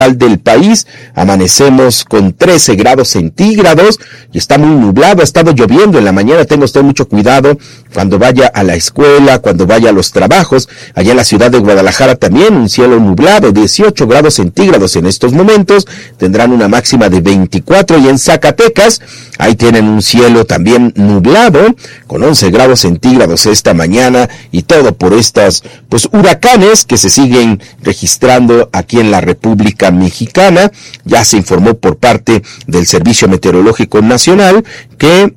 del país. Amanecemos con 13 grados centígrados y está muy nublado, ha estado lloviendo en la mañana. Tenga usted mucho cuidado cuando vaya a la escuela, cuando vaya a los trabajos. Allá en la ciudad de Guadalajara también un cielo nublado, 18 grados centígrados en estos momentos, tendrán una máxima de 24. Y en Zacatecas, ahí tienen un cielo también nublado, con 11 grados centígrados esta mañana, y todo por estas huracanes que se siguen registrando aquí en la República Mexicana. Ya se informó por parte del Servicio Meteorológico Nacional que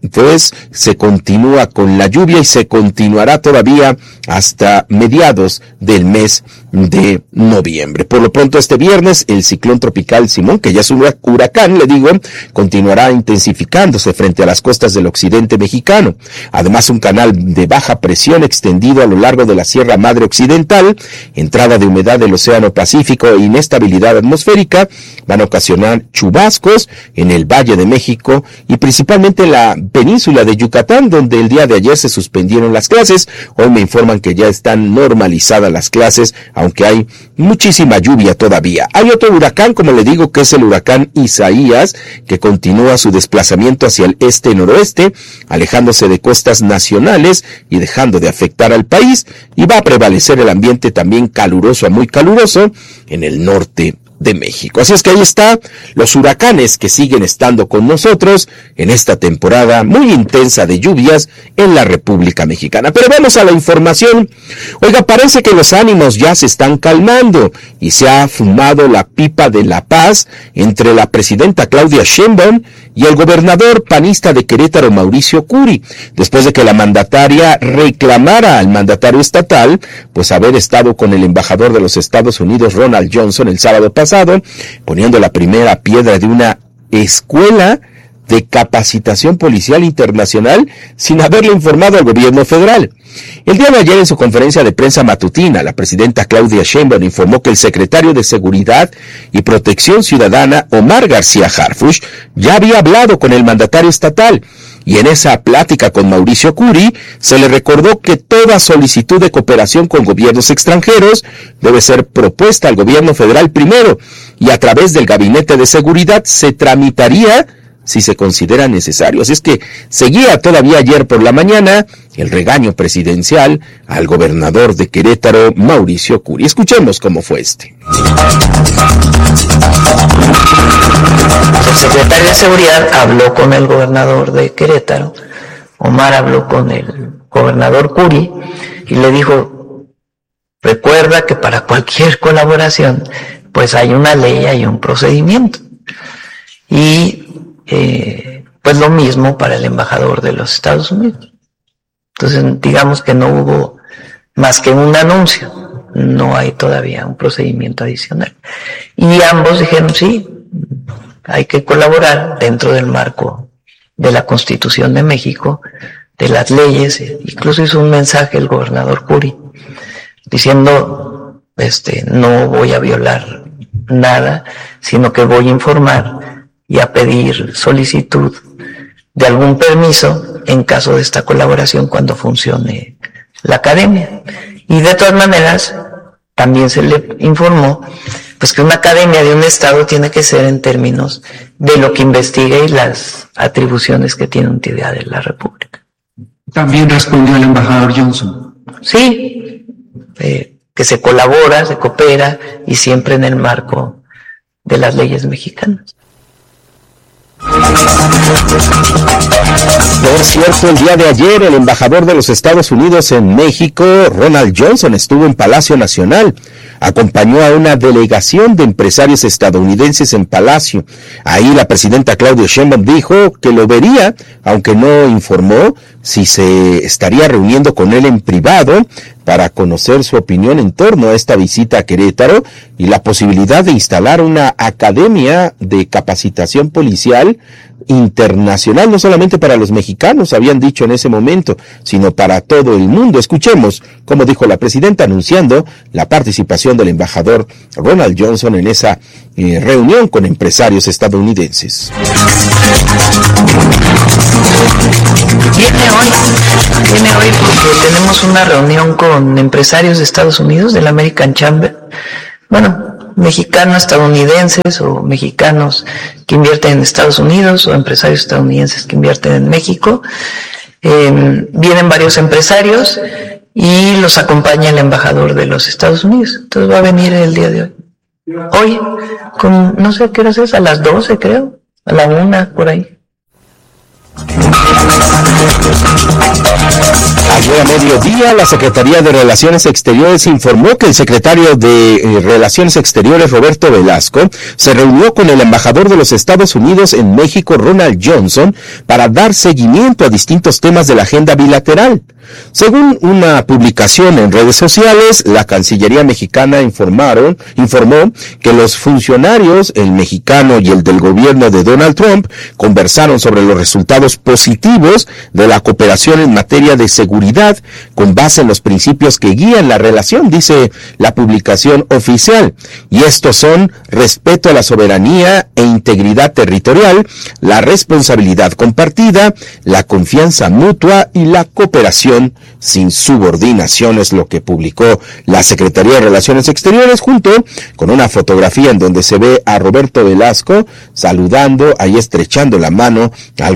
se continúa con la lluvia y se continuará todavía hasta mediados del mes de noviembre. Por lo pronto, este viernes el ciclón tropical Simón, que ya es un huracán, continuará intensificándose frente a las costas del occidente mexicano. Además, un canal de baja presión extendido a lo largo de la Sierra Madre Occidental, entrada de humedad del Océano Pacífico e inestabilidad atmosférica van a ocasionar chubascos en el Valle de México y principalmente en la península de Yucatán, donde el día de ayer se suspendieron las clases. Hoy me informan que ya están normalizadas las clases, aunque hay muchísima lluvia todavía. Hay otro huracán, como le digo, que es el huracán Isaías, que continúa su desplazamiento hacia el este-noroeste, alejándose de costas nacionales y dejando de afectar al país, y va a prevalecer el ambiente también caluroso a muy caluroso en el norte de México. Así es que ahí está los huracanes que siguen estando con nosotros en esta temporada muy intensa de lluvias en la República Mexicana. Pero vamos a la información. Oiga, parece que los ánimos ya se están calmando y se ha fumado la pipa de la paz entre la presidenta Claudia Sheinbaum y el gobernador panista de Querétaro, Mauricio Curi, después de que la mandataria reclamara al mandatario estatal haber estado con el embajador de los Estados Unidos, Ronald Johnson, el sábado pasado, poniendo la primera piedra de una escuela de capacitación policial internacional sin haberle informado al gobierno federal. El día de ayer, en su conferencia de prensa matutina, la presidenta Claudia Sheinbaum informó que el secretario de Seguridad y Protección Ciudadana, Omar García Harfuch, ya había hablado con el mandatario estatal, y en esa plática con Mauricio Curi se le recordó que toda solicitud de cooperación con gobiernos extranjeros debe ser propuesta al gobierno federal primero, y a través del Gabinete de Seguridad se tramitaría si se considera necesario. Así es que seguía todavía ayer por la mañana el regaño presidencial al gobernador de Querétaro, Mauricio Curi. Escuchemos cómo fue este. El secretario de Seguridad habló con el gobernador de Querétaro, Omar habló con el gobernador Curi y le dijo: recuerda que para cualquier colaboración hay una ley, hay un procedimiento. Y lo mismo para el embajador de los Estados Unidos. Entonces, digamos que no hubo más que un anuncio, no hay todavía un procedimiento adicional. Y ambos dijeron: sí, hay que colaborar dentro del marco de la Constitución de México, de las leyes. Incluso hizo un mensaje el gobernador Curi diciendo: no voy a violar nada, sino que voy a informar y a pedir solicitud de algún permiso en caso de esta colaboración cuando funcione la academia. Y de todas maneras, también se le informó que una academia de un estado tiene que ser en términos de lo que investiga y las atribuciones que tiene una entidad de la República. También respondió el embajador Johnson. Sí, que se colabora, se coopera y siempre en el marco de las leyes mexicanas. Por cierto, el día de ayer el embajador de los Estados Unidos en México, Ronald Johnson, estuvo en Palacio Nacional. Acompañó a una delegación de empresarios estadounidenses en Palacio. Ahí la presidenta Claudia Sheinbaum dijo que lo vería, aunque no informó si se estaría reuniendo con él en privado para conocer su opinión en torno a esta visita a Querétaro y la posibilidad de instalar una academia de capacitación policial internacional, no solamente para los mexicanos, habían dicho en ese momento, sino para todo el mundo. Escuchemos cómo dijo la presidenta anunciando la participación del embajador Ronald Johnson en esa reunión con empresarios estadounidenses. Viene hoy porque tenemos una reunión con empresarios de Estados Unidos, del American Chamber. Bueno, mexicano-estadounidenses o mexicanos que invierten en Estados Unidos o empresarios estadounidenses que invierten en México. Vienen varios empresarios y los acompaña el embajador de los Estados Unidos. Entonces va a venir el día de hoy. Hoy, no sé a qué horas es, a las 12 creo, a la 1 por ahí. Ayer a mediodía, la Secretaría de Relaciones Exteriores informó que el secretario de Relaciones Exteriores, Roberto Velasco, se reunió con el embajador de los Estados Unidos en México, Ronald Johnson, para dar seguimiento a distintos temas de la agenda bilateral. Según una publicación en redes sociales, la Cancillería mexicana informó que los funcionarios, el mexicano y el del gobierno de Donald Trump, conversaron sobre los resultados positivos de la cooperación en materia de seguridad con base en los principios que guían la relación, dice la publicación oficial. Y estos son respeto a la soberanía e integridad territorial, la responsabilidad compartida, la confianza mutua y la cooperación sin subordinación, es lo que publicó la Secretaría de Relaciones Exteriores, junto con una fotografía en donde se ve a Roberto Velasco saludando, ahí estrechando la mano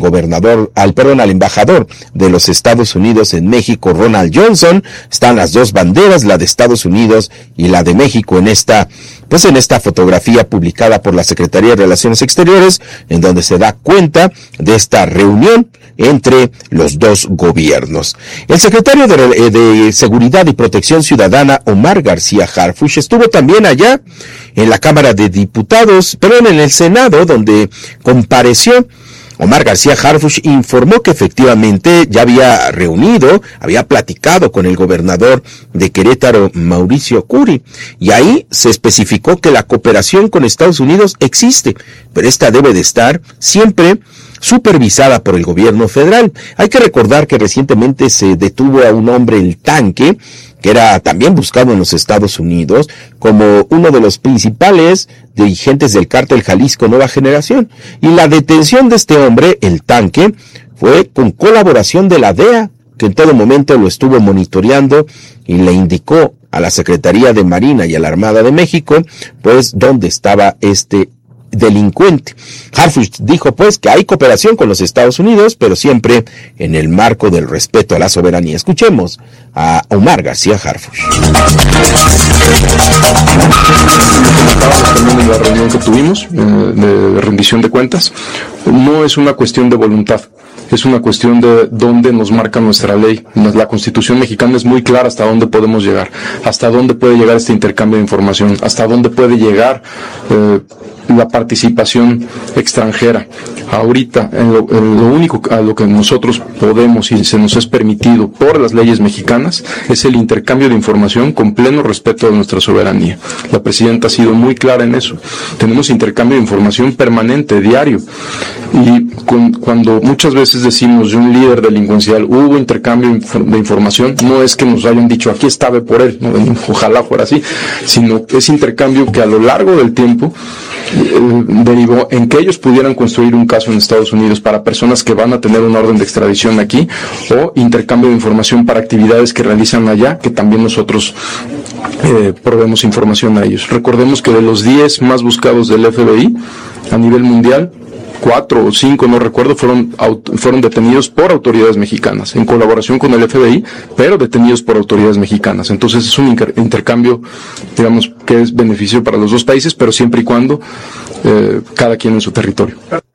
al embajador de los Estados Unidos en México, Ronald Johnson. Están las dos banderas, la de Estados Unidos y la de México en esta fotografía publicada por la Secretaría de Relaciones Exteriores, en donde se da cuenta de esta reunión entre los dos gobiernos. El secretario de Seguridad y Protección Ciudadana, Omar García Harfuch, estuvo también allá en la Cámara de Diputados, pero en el Senado, donde compareció. Omar García Harfuch informó que efectivamente ya había platicado con el gobernador de Querétaro, Mauricio Curi, y ahí se especificó que la cooperación con Estados Unidos existe, pero esta debe de estar siempre supervisada por el gobierno federal. Hay que recordar que recientemente se detuvo a un hombre, el Tanque, que era también buscado en los Estados Unidos como uno de los principales dirigentes del cártel Jalisco Nueva Generación. Y la detención de este hombre, el Tanque, fue con colaboración de la DEA, que en todo momento lo estuvo monitoreando y le indicó a la Secretaría de Marina y a la Armada de México, pues, dónde estaba este delincuente. Harfuch dijo pues que hay cooperación con los Estados Unidos, pero siempre en el marco del respeto a la soberanía. Escuchemos a Omar García Harfuch. También en la reunión que tuvimos de rendición de cuentas, no es una cuestión de voluntad, es una cuestión de dónde nos marca nuestra ley. La Constitución mexicana es muy clara hasta dónde podemos llegar, hasta dónde puede llegar este intercambio de información, hasta dónde puede llegar la participación extranjera. Ahorita, en lo único a lo que nosotros podemos y se nos es permitido por las leyes mexicanas es el intercambio de información con pleno respeto de nuestra soberanía. La presidenta ha sido muy clara en eso. Tenemos intercambio de información permanente, diario. Y cuando muchas veces decimos de un líder delincuencial hubo intercambio de información, no es que nos hayan dicho aquí está, ve por él, no, ojalá fuera así, sino que es intercambio que a lo largo del tiempo derivó en que ellos pudieran construir un caso en Estados Unidos para personas que van a tener una orden de extradición aquí, o intercambio de información para actividades que realizan allá, que también nosotros proveemos información a ellos. Recordemos que de los 10 más buscados del FBI a nivel mundial, 4 o 5, no recuerdo, fueron detenidos por autoridades mexicanas, en colaboración con el FBI, pero detenidos por autoridades mexicanas. Entonces es un intercambio, digamos, que es beneficio para los dos países, pero siempre y cuando cada quien en su territorio.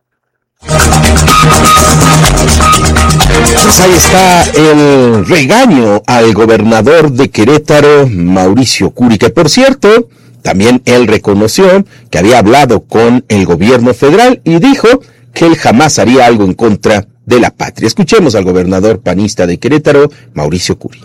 Pues ahí está el regaño al gobernador de Querétaro, Mauricio Curi, que por cierto, también él reconoció que había hablado con el gobierno federal y dijo que él jamás haría algo en contra de la patria. Escuchemos al gobernador panista de Querétaro, Mauricio Curi.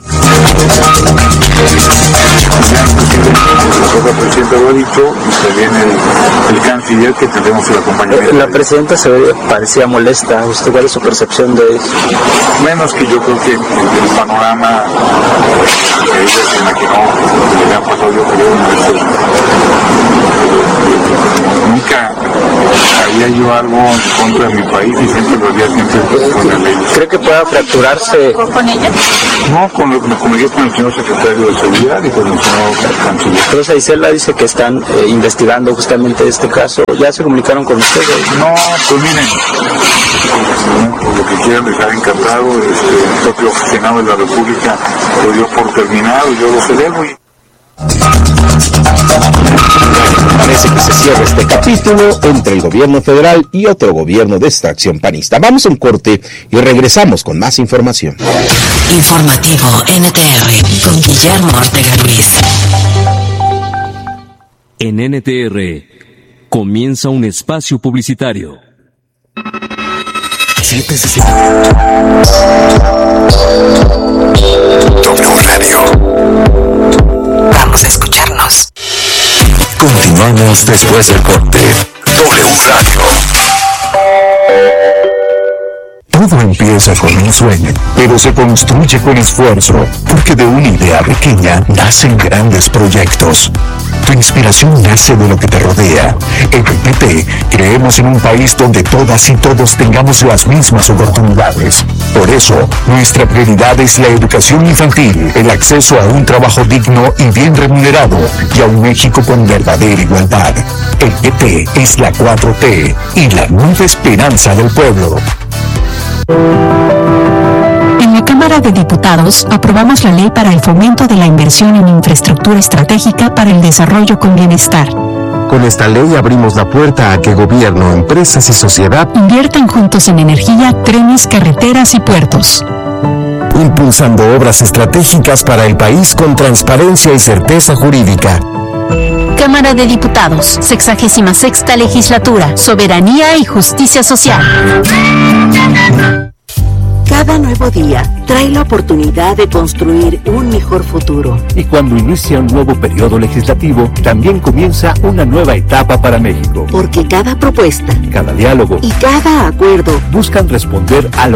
El presidente lo ha dicho y también el canciller que tendremos el acompañamiento. La presidenta parecía molesta. ¿Usted cuál es su percepción de eso? Menos que yo creo que el panorama que ella se imaginó que le ha pasado, yo creo, nunca haría yo algo en contra de mi país y siempre lo haría siempre con la ley. ¿Cree que pueda fracturarse? ¿Con ella? No, me comuniqué con el señor secretario de Seguridad y con el señor canciller. Rosa Isela dice que están investigando justamente este caso. ¿Ya se comunicaron con ustedes? No, pues miren, por lo que quieran dejar encantado, el propio Senado de la República lo dio por terminado, yo lo celebro y... Parece que se cierra este capítulo entre el gobierno federal y otro gobierno de extracción panista. Vamos a un corte y regresamos con más información. Informativo NTR con Guillermo Ortega Ruiz. En NTR comienza un espacio publicitario. W Radio. Vamos a escucharnos. Continuamos después del corte. W Radio. Todo empieza con un sueño, pero se construye con esfuerzo, porque de una idea pequeña nacen grandes proyectos. Tu inspiración nace de lo que te rodea. En PP creemos en un país donde todas y todos tengamos las mismas oportunidades. Por eso, nuestra prioridad es la educación infantil, el acceso a un trabajo digno y bien remunerado, y a un México con verdadera igualdad. El PP es la 4T y la nueva esperanza del pueblo. En la Cámara de Diputados aprobamos la ley para el fomento de la inversión en infraestructura estratégica para el desarrollo con bienestar. Con esta ley abrimos la puerta a que gobierno, empresas y sociedad inviertan juntos en energía, trenes, carreteras y puertos. Impulsando obras estratégicas para el país con transparencia y certeza jurídica. Cámara de Diputados, 66ª Legislatura, Soberanía y Justicia Social. Cada nuevo día trae la oportunidad de construir un mejor futuro. Y cuando inicia un nuevo periodo legislativo, también comienza una nueva etapa para México. Porque cada propuesta, cada diálogo y cada acuerdo buscan responder a lo